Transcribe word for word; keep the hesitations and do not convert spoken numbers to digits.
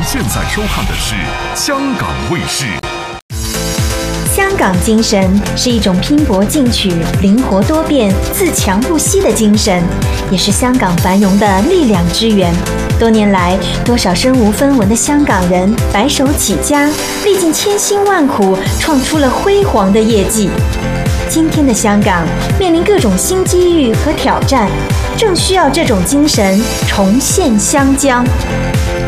现在收看的是香港卫视。 香港精神是一种拼搏进取、灵活多变、自强不息的精神，也是香港繁荣的力量之源。多年来，多少身无分文的香港人白手起家，历尽千辛万苦，创出了辉煌的业绩。今天的香港面临各种新机遇和挑战，正需要这种精神重现香江。